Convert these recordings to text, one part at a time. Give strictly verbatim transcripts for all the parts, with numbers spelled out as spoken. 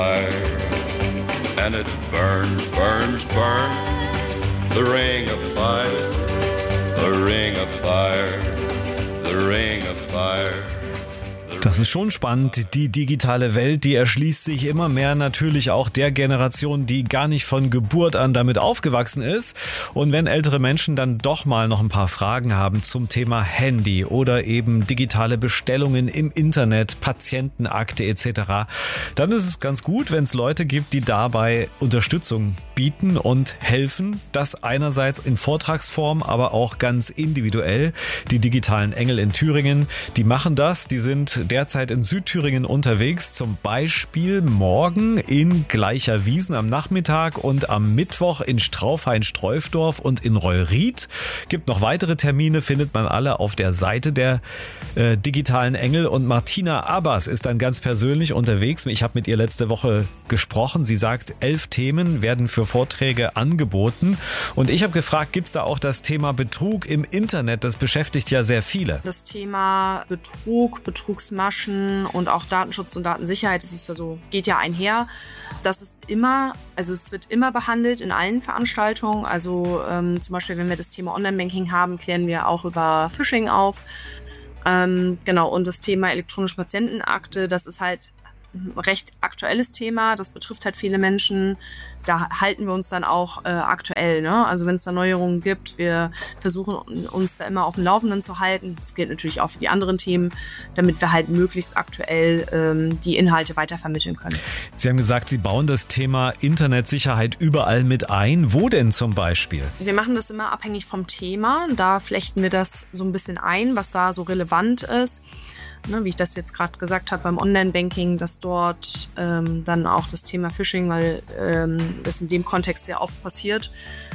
And it burns, burns, burns. The ring of fire, the ring of fire, the ring of fire. Das ist schon spannend. Die digitale Welt, die erschließt sich immer mehr natürlich auch der Generation, die gar nicht von Geburt an damit aufgewachsen ist. Und wenn ältere Menschen dann doch mal noch ein paar Fragen haben zum Thema Handy oder eben digitale Bestellungen im Internet, Patientenakte et cetera, dann ist es ganz gut, wenn es Leute gibt, die dabei Unterstützung bieten und helfen. Das einerseits in Vortragsform, aber auch ganz individuell. Die digitalen Engel in Thüringen, die machen das. Die sind derzeit in Südthüringen unterwegs, zum Beispiel morgen in Gleicherwiesen am Nachmittag und am Mittwoch in Straufhain-Streufdorf und in Reuried. Gibt noch weitere Termine, findet man alle auf der Seite der äh, digitalen Engel. Und Martina Abbas ist dann ganz persönlich unterwegs. Ich habe mit ihr letzte Woche gesprochen. Sie sagt, elf Themen werden für Vorträge angeboten. Und ich habe gefragt, gibt es da auch das Thema Betrug im Internet? Das beschäftigt ja sehr viele. Das Thema Betrug, Betrugsmaschen und auch Datenschutz und Datensicherheit, das ist ja so, geht ja einher. Das ist immer, also es wird immer behandelt in allen Veranstaltungen. Also ähm, zum Beispiel, wenn wir das Thema Online-Banking haben, klären wir auch über Phishing auf. Ähm, genau, und das Thema elektronische Patientenakte, das ist halt ein recht aktuelles Thema, das betrifft halt viele Menschen. Da halten wir uns dann auch äh, aktuell, ne? Also wenn es da Neuerungen gibt, wir versuchen uns da immer auf dem Laufenden zu halten. Das gilt natürlich auch für die anderen Themen, damit wir halt möglichst aktuell ähm, die Inhalte weitervermitteln können. Sie haben gesagt, Sie bauen das Thema Internetsicherheit überall mit ein. Wo denn zum Beispiel? Wir machen das immer abhängig vom Thema. Da flechten wir das so ein bisschen ein, was da so relevant ist. Ne, wie ich das jetzt gerade gesagt habe beim Online-Banking, dass dort ähm, dann auch das Thema Phishing, weil ähm, das in dem Kontext sehr oft passiert,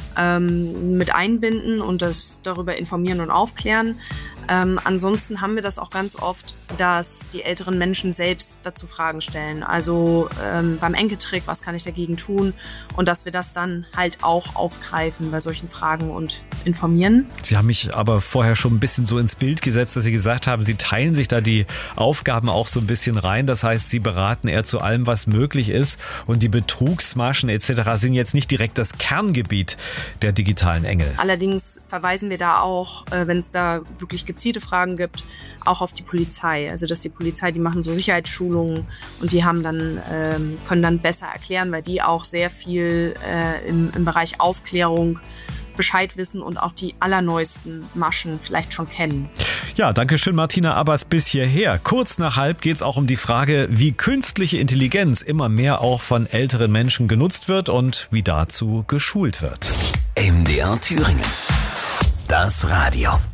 ähm, mit einbinden und das darüber informieren und aufklären. Ähm, ansonsten haben wir das auch ganz oft, dass die älteren Menschen selbst dazu Fragen stellen. Also ähm, beim Enkeltrick, was kann ich dagegen tun? Und dass wir das dann halt auch aufgreifen bei solchen Fragen und informieren. Sie haben mich aber vorher schon ein bisschen so ins Bild gesetzt, dass Sie gesagt haben, Sie teilen sich da die Aufgaben auch so ein bisschen rein. Das heißt, Sie beraten eher zu allem, was möglich ist. Und die Betrugsmaschen et cetera sind jetzt nicht direkt das Kerngebiet der digitalen Engel. Allerdings verweisen wir da auch, äh, wenn es da wirklich gezielte Fragen gibt, auch auf die Polizei. Also dass die Polizei, die machen so Sicherheitsschulungen und die haben dann, ähm, können dann besser erklären, weil die auch sehr viel äh, im, im Bereich Aufklärung Bescheid wissen und auch die allerneuesten Maschen vielleicht schon kennen. Ja, danke schön Martina Abbas bis hierher. Kurz nach halb geht es auch um die Frage, wie künstliche Intelligenz immer mehr auch von älteren Menschen genutzt wird und wie dazu geschult wird. M D R Thüringen. Das Radio.